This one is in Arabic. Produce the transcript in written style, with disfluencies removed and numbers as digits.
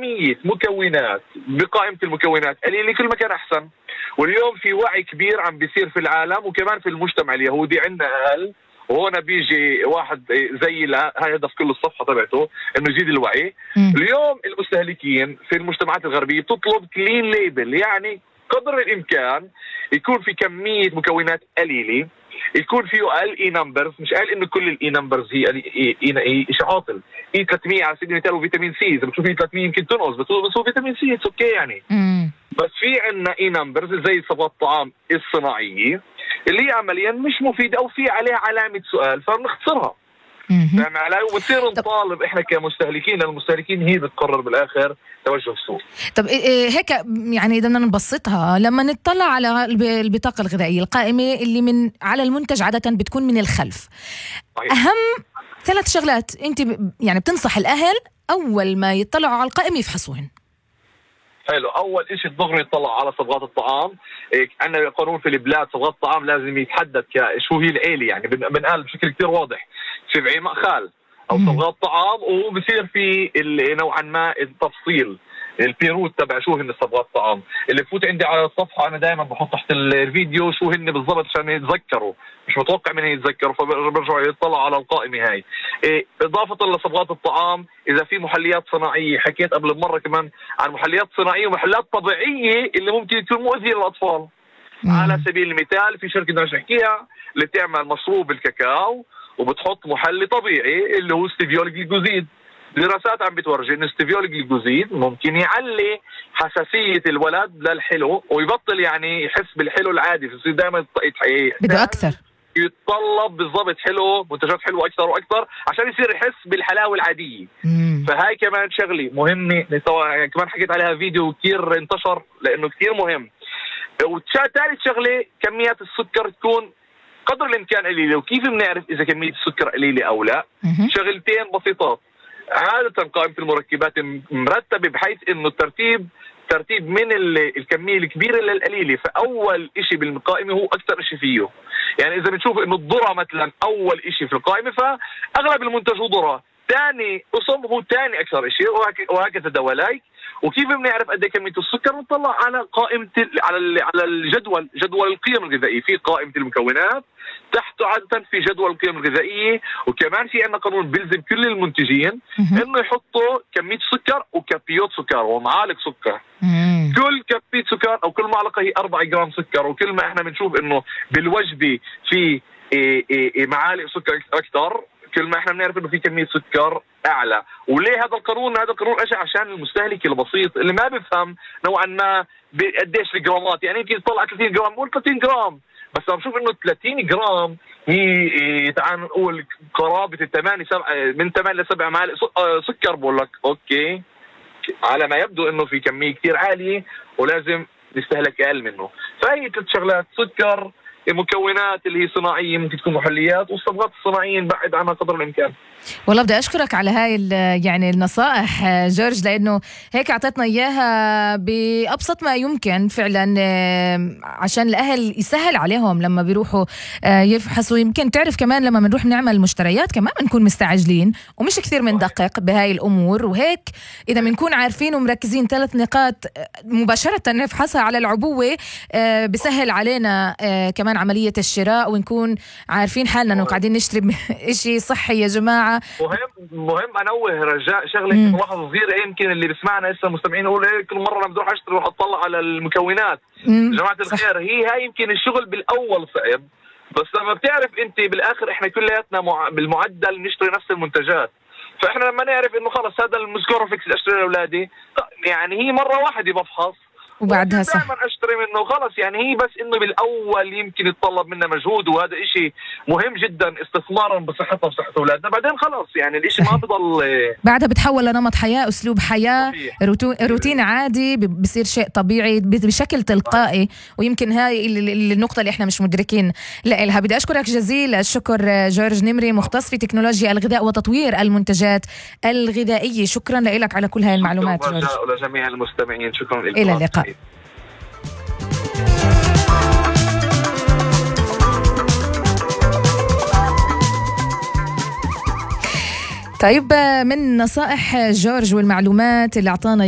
كمية مكونات بقائمة المكونات قليلة كل ما كان أحسن. واليوم في وعي كبير عم بيصير في العالم وكمان في المجتمع اليهودي عندنا أقل، وهنا بيجي واحد زي هاي هدف كل الصفحة تبعته إنه يزيد الوعي. اليوم المستهلكين في المجتمعات الغربية بتطلب كلين ليبل، يعني قدر الإمكان يكون في كمية مكونات قليلة، يكون فيه اقل اي نمبرز. مش قال انه كل الاي نمبرز هي شيء عاطل. اي 300 على سبيل المثال وفيتامين سي، اذا بتشوفي 300 يمكن تنقص، بس هو فيتامين سي اوكي يعني. بس في عندنا اي نمبرز زي صفات الطعام الصناعيه اللي هي عمليا مش مفيده او في عليها علامه سؤال، فبنختصرها. فاهم علي؟ وبتصير نطالب احنا كمستهلكين، لان المستهلكين هي بتقرر بالاخر توجه السوق. طب هيك يعني اذا بدنا نبسطها، لما نطلع على البطاقه الغذائيه القائمه اللي من على المنتج عاده بتكون من الخلف، اهم 3 شغلات انت يعني بتنصح الاهل اول ما يطلعوا على القائمه يفحصوهن؟ حلو. اول شيء دغري يطلع على صبغات الطعام. عندنا قانون في البلاد صبغات الطعام لازم يتحدد شو هي العيله، يعني بنقال بشكل كثير واضح شبعي مأخال او صبغات طعام، وبصير في نوعا ما التفصيل البيروت تبع شو هن صبغات الطعام. اللي بفوت عندي على الصفحه انا دائما بحط تحت الفيديو شو هن بالضبط عشان يتذكروا، مش متوقع منهم يتذكروا، فبرجعوا يطلعوا على القائمه هاي. اضافه لصبغات الطعام، اذا في محليات صناعيه، حكيت قبل بمره كمان عن محليات صناعيه ومحلات طبيعيه اللي ممكن تكون مؤذيه للاطفال. على سبيل المثال في شركه بدنا نحكيها اللي بتعمل مشروب الكاكاو وبتحط محلي طبيعي اللي هو ستيفيول جلوكوزيد. دراسات عم بتورجي ان ستيفيول جلوكوزيد ممكن يعلي حساسيه الولد للحلو ويبطل يعني يحس بالحلو العادي، بصير دائما بده اكثر، يتطلب بالضبط حلو، منتجات حلوه اكثر واكثر عشان يصير يحس بالحلاوه العاديه. فهاي كمان شغله مهمه كمان حكيت عليها فيديو كثير انتشر لانه كثير مهم. وثالث شغله كميات السكر تكون قدر الامكان قليله. وكيف بنعرف اذا كميه السكر قليله او لا؟ شغلتين بسيطات. عاده قائمه المركبات مرتبه بحيث انه ترتيب من الكميه الكبيره للقليله، فاول شيء بالقائمه هو اكثر شيء فيه. يعني اذا بنشوف انه الذره مثلا اول شيء في القائمه، فاغلب المنتج هو ذره. ثاني قسم هو ثاني اكثر شيء، وهكذا دواليك. وكيف بنعرف قد ايه كميه السكر؟ نطلع على قائمه على جدول القيم الغذائيه. في قائمه المكونات تحته عاده في جدول القيم الغذائيه. وكمان في عندنا قانون بيلزم كل المنتجين انه يحطوا كميه سكر وكبيوت سكر ومعالق سكر. كل كبيت سكر او كل معلقه هي 4 جرام سكر. وكل ما احنا بنشوف انه بالوجبه في معالق سكر اكثر، كل ما احنا بنعرف انه في كميه سكر اعلى. وليه هذا القانون اجى عشان المستهلك البسيط اللي ما بيفهم نوعا ما قديش الجرامات. يعني يمكن يطلع 30 جرام قول 30 جرام، بس لما بشوف انه 30 جرام هي تعال نقول قرابه من 8 ل 7 معالق سكر، بقول لك اوكي على ما يبدو انه في كميه كثير عاليه ولازم نستهلك اقل منه. فهي 3 شغلات: سكر، المكونات اللي هي صناعيه ممكن تكون محليات، والصبغات الصناعيه نبعد عنها قدر الامكان. والله بدي اشكرك على هاي يعني النصائح جورج، لانه هيك اعطيتنا اياها بابسط ما يمكن فعلا عشان الاهل يسهل عليهم لما بيروحوا يفحصوا. يمكن تعرف كمان لما بنروح نعمل مشتريات كمان بنكون مستعجلين ومش كثير بندقق بهاي الامور، وهيك اذا بنكون عارفين ومركزين 3 نقاط مباشره نفحصها على العبوه بسهل علينا كمان عمليه الشراء، ونكون عارفين حالنا انه قاعدين نشتري شيء صحي. يا جماعه مهم انوه رجاء شغله واحد صغير، يمكن اللي بسمعنا لسه المستمعين يقول كل مره لما بدي اشتري اطلع على المكونات. جماعه الخير، هي يمكن الشغل بالاول صعب، بس لما بتعرف انت بالاخر احنا كلياتنا بالمعدل نشتري نفس المنتجات. فاحنا لما نعرف انه خلص هذا المسكورفيكس اللي اشتري لاولادي، يعني هي مره واحده بفحص وبعدها صح دائما اشتري منه خلص. يعني هي بس انه بالاول يمكن يتطلب منا مجهود، وهذا اشي مهم جدا استثمارا بصحتنا وصحة اولادنا. بعدين خلص يعني الاشي ما بضل بعدها بتحول لنمط حياة، اسلوب حياة، روتين عادي، بصير شيء طبيعي بشكل تلقائي. ويمكن هاي النقطة اللي احنا مش مدركين لها. بدي اشكرك جزيل الشكر جورج نمري، مختص في تكنولوجيا الغذاء وتطوير المنتجات الغذائية. شكرا لك على كل هاي المعلومات جورج. ولجميع المستمعين شكرا لكم. إلى اللقاء. طيب، من نصائح جورج والمعلومات اللي أعطانا